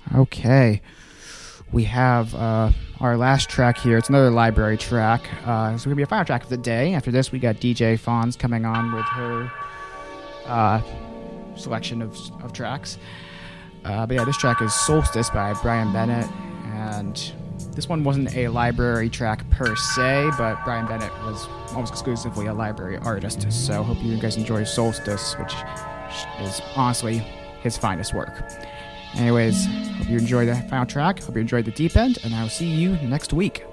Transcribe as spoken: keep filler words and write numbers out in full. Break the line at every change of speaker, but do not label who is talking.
Okay. We have uh, our last track here. It's another library track. Uh, it's going to be a final track of the day. After this, we got D J Fawns coming on with her uh, selection of, of tracks. Uh, but yeah, this track is Solstice by Brian Bennett. And this one wasn't a library track per se, but Brian Bennett was almost exclusively a library artist. So hope you guys enjoy Solstice, which is honestly his finest work. Anyways, hope you enjoyed the final track. Hope you enjoyed the deep end, and I will see you next week.